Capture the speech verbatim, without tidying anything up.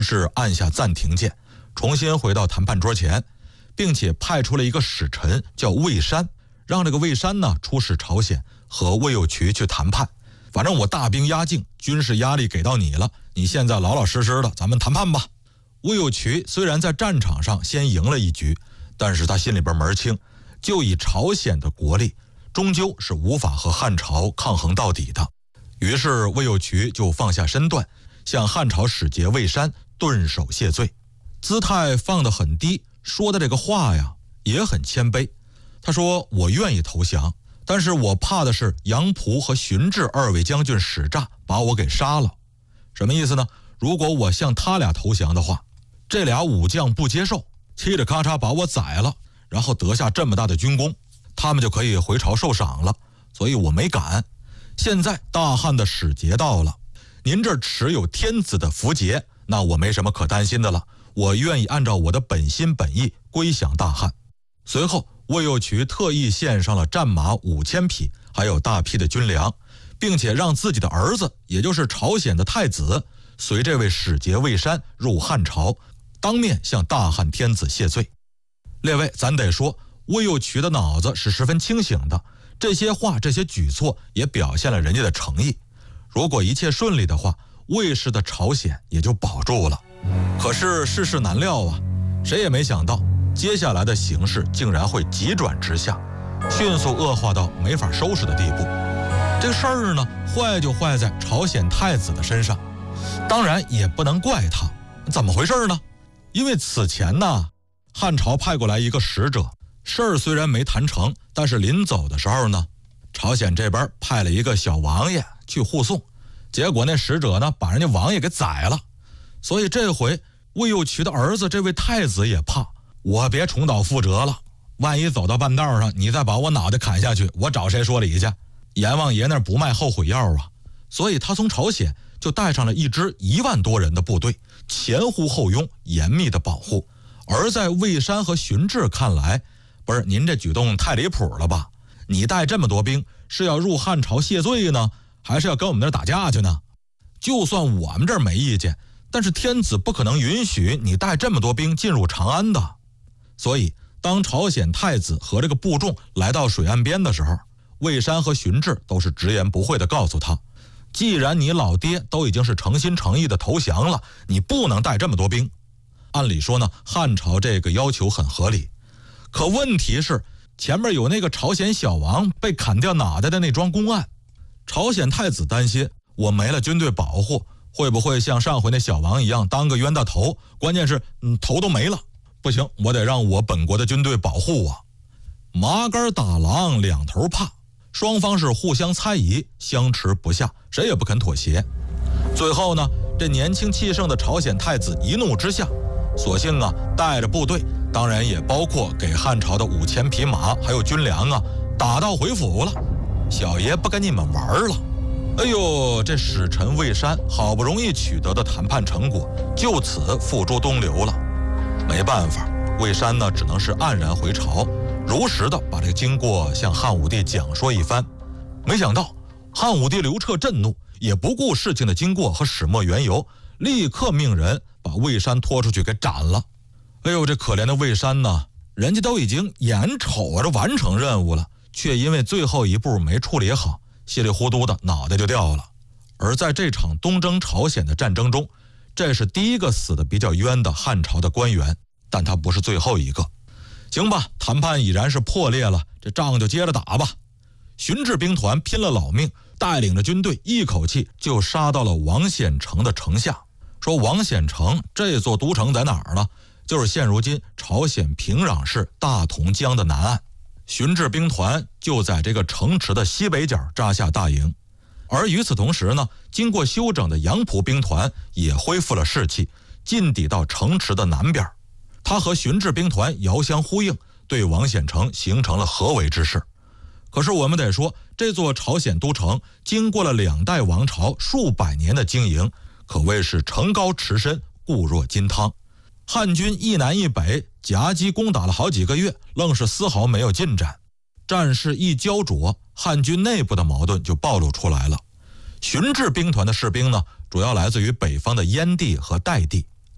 是按下暂停键，重新回到谈判桌前，并且派出了一个使臣叫魏山，让这个魏山呢出使朝鲜，和魏有渠去谈判。反正我大兵压境，军事压力给到你了，你现在老老实实的，咱们谈判吧。魏有渠虽然在战场上先赢了一局，但是他心里边门清，就以朝鲜的国力，终究是无法和汉朝抗衡到底的。于是魏有渠就放下身段，向汉朝使节魏山顿首谢罪，姿态放得很低，说的这个话呀也很谦卑。他说，我愿意投降，但是我怕的是杨仆和荀志二位将军使诈，把我给杀了。什么意思呢？如果我向他俩投降的话，这俩武将不接受，嘁哩咔嚓把我宰了，然后得下这么大的军功，他们就可以回朝受赏了，所以我没敢。现在大汉的使节到了，您这持有天子的符节，那我没什么可担心的了，我愿意按照我的本心本意归降大汉。随后魏有渠特意献上了战马五千匹，还有大批的军粮，并且让自己的儿子，也就是朝鲜的太子，随这位使节魏山入汉朝，当面向大汉天子谢罪。列位，咱得说，魏有渠的脑子是十分清醒的，这些话这些举措也表现了人家的诚意。如果一切顺利的话，魏氏的朝鲜也就保住了。可是世事难料啊，谁也没想到接下来的形势竟然会急转直下，迅速恶化到没法收拾的地步。这事儿呢，坏就坏在朝鲜太子的身上，当然也不能怪他。怎么回事呢？因为此前呢，汉朝派过来一个使者，事儿虽然没谈成，但是临走的时候呢，朝鲜这边派了一个小王爷去护送，结果那使者呢把人家王爷给宰了。所以这回魏有渠的儿子这位太子也怕，我别重蹈覆辙了，万一走到半道上你再把我脑袋砍下去，我找谁说理去？阎王爷那不卖后悔药啊。所以他从朝鲜就带上了一支一万多人的部队，前呼后拥，严密的保护。而在魏山和荀志看来，不是您这举动太离谱了吧？你带这么多兵是要入汉朝谢罪呢，还是要跟我们那儿打架去呢？就算我们这儿没意见，但是天子不可能允许你带这么多兵进入长安的。所以当朝鲜太子和这个部众来到水岸边的时候，魏山和荀志都是直言不讳地告诉他，既然你老爹都已经是诚心诚意的投降了，你不能带这么多兵。按理说呢，汉朝这个要求很合理，可问题是前面有那个朝鲜小王被砍掉脑袋的那桩公案，朝鲜太子担心我没了军队保护，会不会像上回那小王一样当个冤大头，关键是嗯头都没了，不行，我得让我本国的军队保护我。麻杆打狼两头怕，双方是互相猜疑，相持不下，谁也不肯妥协。最后呢，这年轻气盛的朝鲜太子一怒之下，索性啊带着部队，当然也包括给汉朝的五千匹马还有军粮啊，打道回府了。小爷不跟你们玩了。哎呦，这使臣魏山好不容易取得的谈判成果，就此付诸东流了。没办法，魏山呢只能是黯然回朝，如实的把这个经过向汉武帝讲说一番。没想到汉武帝刘彻震怒，也不顾事情的经过和始末缘由，立刻命人把魏山拖出去给斩了。哎呦，这可怜的魏山呢，人家都已经眼瞅着完成任务了，却因为最后一步没处理好，稀里糊涂的脑袋就掉了。而在这场东征朝鲜的战争中，这是第一个死的比较冤的汉朝的官员，但他不是最后一个。行吧，谈判已然是破裂了，这仗就接着打吧。荀志兵团拼了老命，带领着军队一口气就杀到了王显城的城下。说王显城这座都城在哪儿呢？就是现如今朝鲜平壤市大同江的南岸。荀志兵团就在这个城池的西北角扎下大营。而与此同时呢，经过休整的杨仆兵团也恢复了士气，进抵到城池的南边。他和荀志兵团遥相呼应，对王显城形成了合围之势。可是我们得说，这座朝鲜都城经过了两代王朝数百年的经营，可谓是城高池深，固若金汤。汉军一南一北夹击攻打了好几个月，愣是丝毫没有进展。战事一焦灼，汉军内部的矛盾就暴露出来了。荀志兵团的士兵呢，主要来自于北方的燕地和代地，